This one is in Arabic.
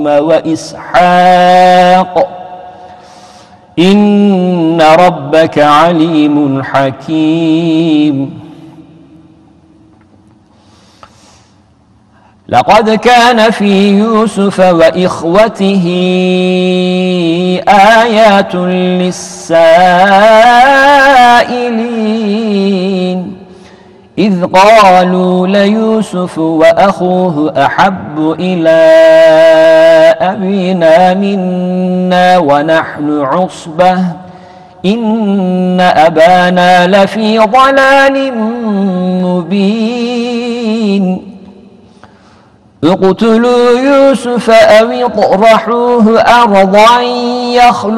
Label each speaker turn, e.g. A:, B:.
A: وإسحاق إن ربك عليم حكيم. لقد كان في يوسف وإخوته آيات للسائلين إذ قالوا ليوسف وأخوه أحب إلى أبينا منا ونحن عصبة إن أبانا لفي ضلال مبين. اقتلوا يوسف أو اطرحوه أرضا يخل